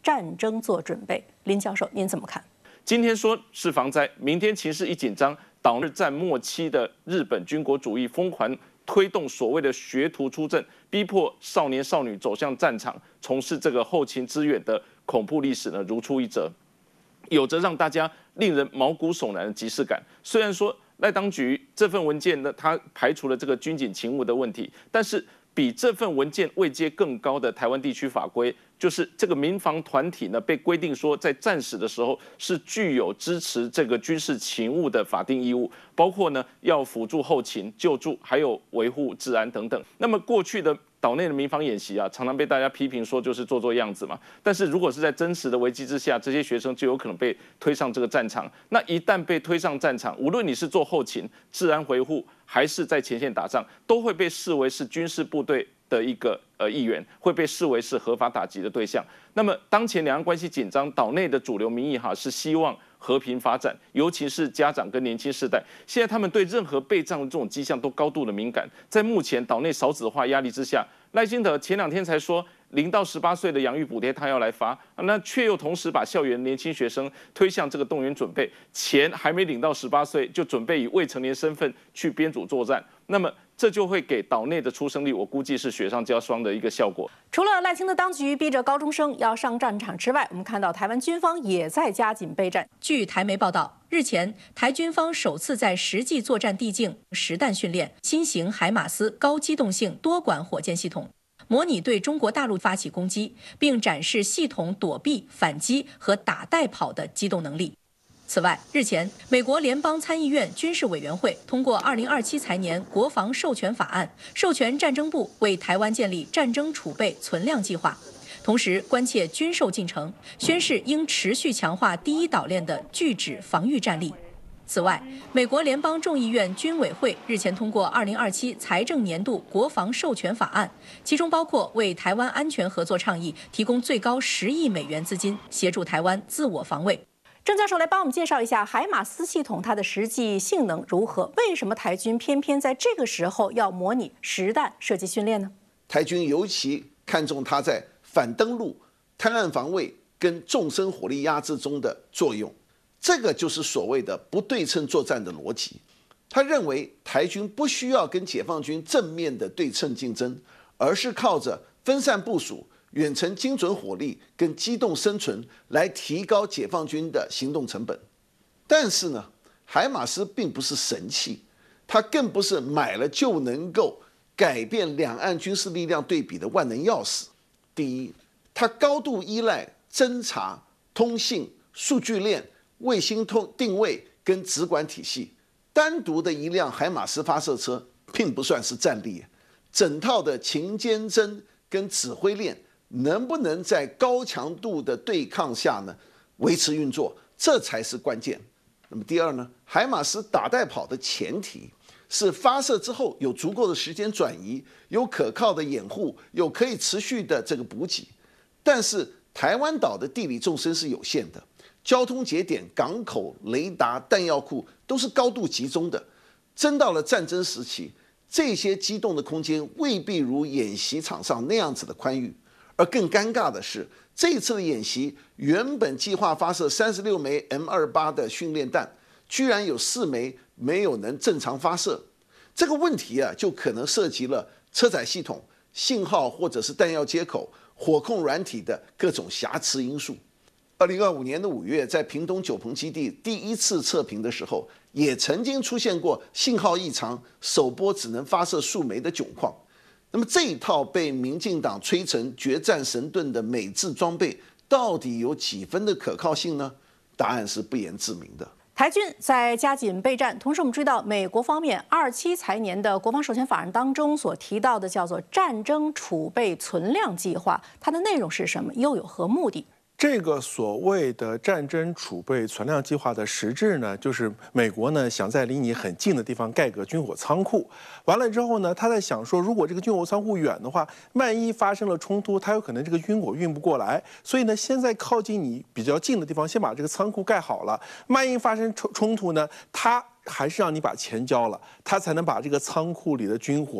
战争做准备。林教授，您怎么看？ 今天说是防灾，明天情势一紧张，岛日战末期的日本军国主义疯狂推动所谓的学徒出阵，逼迫少年少女走向战场，从事这个后勤支援的恐怖历史呢，如出一辙，有着让大家令人毛骨悚然的即视感。虽然说赖当局这份文件呢，它排除了这个军警勤务的问题，但是比这份文件位阶更高的台湾地区法规，就是这个民防团体呢，被规定说在战时的时候是具有支持这个军事勤务的法定义务，包括呢要辅助后勤、救助，还有维护治安等等。那么过去的岛内的民防演习啊，常常被大家批评说就是做样子嘛。但是如果是在真实的危机之下，这些学生就有可能被推上这个战场。那一旦被推上战场，无论你是做后勤、治安维护，还是在前线打仗，都会被视为是军事部队的一个一员，会被视为是合法打击的对象。那么当前两岸关系紧张，岛内的主流民意是希望和平发展，尤其是家长跟年轻世代，现在他们对任何备战的这种迹象都高度的敏感。在目前岛内少子化压力之下，赖清德前2天才说0到18岁的养育补贴他要来发，那却又同时把校园年轻学生推向这个动员准备，钱还没领到18岁就准备以未成年身份去编组作战，那么这就会给岛内的出生率，我估计是雪上加霜的一个效果。 除了赖清德当局逼着高中生要上战场之外，我们看到台湾军方也在加紧备战。 据台媒报道，日前台军方首次在实际作战地境实弹训练新型海马斯高机动性多管火箭系统，模拟对中国大陆发起攻击，并展示系统躲避、反击和打带跑的机动能力。此外，日前，美国联邦参议院军事委员会通过2027财年国防授权法案，授权战争部为台湾建立战争储备存量计划，同时关切军售进程，宣示应持续强化第一岛链的拒止防御战力。此外，美国联邦众议院军委会日前通过2027财政年度国防授权法案，其中包括为台湾安全合作倡议提供最高10亿美元资金，协助台湾自我防卫。 郑教授来帮我们介绍一下海马斯系统它的实际性能如何？为什么台军偏偏在这个时候要模拟实弹射击训练呢？ 台军尤其看重它在反登陆、滩岸防卫跟纵深火力压制中的作用，这个就是所谓的不对称作战的逻辑。他认为台军不需要跟解放军正面的对称竞争，而是靠着分散部署、远程精准火力跟机动生存来提高解放军的行动成本。但是呢，海马斯并不是神器，它更不是买了就能够改变两岸军事力量对比的万能钥匙。第一，它高度依赖侦察、通信、数据链、卫星定位跟直管体系。单独的一辆海马斯发射车并不算是战力，整套的勤监侦跟指挥链能不能在高强度的对抗下呢维持运作，这才是关键。那么第二呢，海马斯打带跑的前提是发射之后有足够的时间转移，有可靠的掩护，有可以持续的这个补给。但是台湾岛的地理纵深是有限的，交通节点、港口、雷达、弹药库都是高度集中的。真到了战争时期，这些机动的空间未必如演习场上那样子的宽裕。而更尴尬的是，这一次的演习原本计划发射36枚 M28的训练弹，居然有4枚没有能正常发射。这个问题啊，就可能涉及了车载系统、信号或者是弹药接口、火控软体的各种瑕疵因素。2025年的5月，在屏东九鹏基地第一次测评的时候，也曾经出现过信号异常，首波只能发射数枚的窘况。那么这一套被民进党吹成决战神盾的美制装备，到底有几分的可靠性呢？答案是不言自明的。 台军在加紧备战，同时我们注意到美国方面27财年的国防授权法案当中所提到的叫做战争储备存量计划，它的内容是什么？又有何目的？ 这个所谓的战争储备存量计划的实质呢，就是美国呢想在离你很近的地方盖个军火仓库，完了之后呢，他在想说，如果这个军火仓库远的话，万一发生了冲突，他有可能这个军火运不过来，所以呢，先在靠近你比较近的地方，先把这个仓库盖好了，万一发生冲突呢，他还是让你把钱交了，他才能把这个仓库里的军火